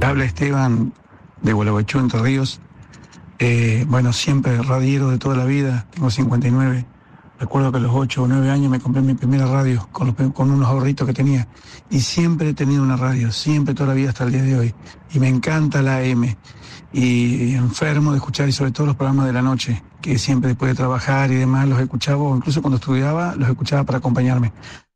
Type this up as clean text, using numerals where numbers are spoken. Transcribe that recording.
habla Esteban de Gualeguaychú, Entre Ríos. Bueno, siempre radiero de toda la vida, tengo 59. Recuerdo que a los 8 o 9 años me compré mi primera radio con unos ahorritos que tenía. Y siempre he tenido una radio, siempre, toda la vida hasta el día de hoy. Y me encanta la AM. Y enfermo de escuchar, y sobre todo los programas de la noche, que siempre después de trabajar y demás los escuchaba, o incluso cuando estudiaba los escuchaba para acompañarme.